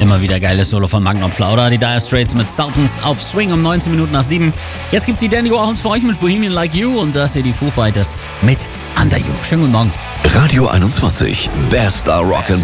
Immer wieder geiles Solo von Magnum Flauder. Die Dire Straits mit Sultans auf Swing um 19 Minuten nach 7. Jetzt gibt's die Dandy Warhols für euch mit Bohemian Like You und das hier die Foo Fighters mit Under You. Schönen guten Morgen. Radio 21, bester Rock'n'Roll.